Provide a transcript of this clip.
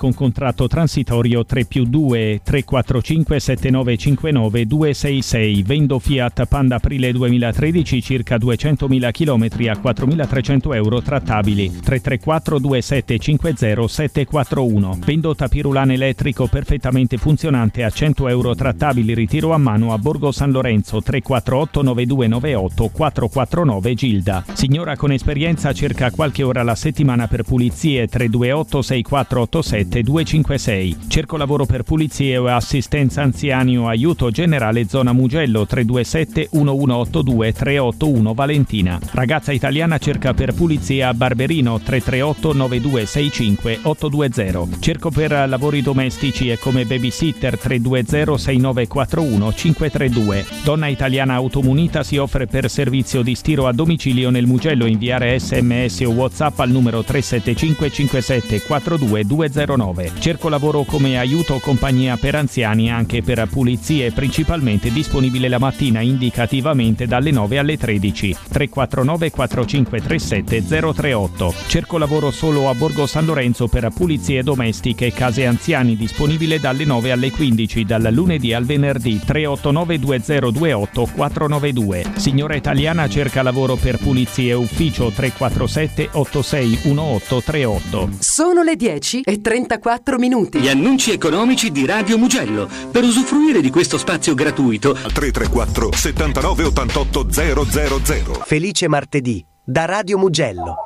con contratto transitorio 3+2 345 7959 266. Vendo Fiat Panda aprile 2013, circa 200.000 km a 4.300 euro trattabili. 334 2750 741. Vendo Tapirulan elettrico perfettamente funzionante a 100 euro trattabili, ritiro a mano a Borgo San Lorenzo. 348 9298 449 Gilda. Signora con esperienza cerca qualche ora alla settimana per pulizie. 328 6487 256. Cerco lavoro per pulizie o assistenza anziani o aiuto generale zona Mugello. 327 1182 381 Valentina. Ragazza italiana cerca per pulizie a Barberino. 338 9265 820. Cerco per lavori domestici e come babysitter. 320 6941 532. Donna italiana automunita si offre per servizio di stiro a domicilio nel Mugello. Inviare SMS o WhatsApp al numero 375 57 42 209. Cerco lavoro come aiuto compagnia per anziani, anche per pulizie, principalmente disponibile la mattina indicativamente dalle 9 alle 13. 349 4537 038. Cerco lavoro solo a Borgo San Lorenzo per pulizie domestiche, case anziani, disponibile dalle 9 alle 15, dal lunedì al venerdì. 389 2028 492. Signora italiana cerca lavoro per pulizie ufficio. 347 86 1838. Sono le 10:34. Gli annunci economici di Radio Mugello. Per usufruire di questo spazio gratuito 334 79 88 000. Felice martedì da Radio Mugello.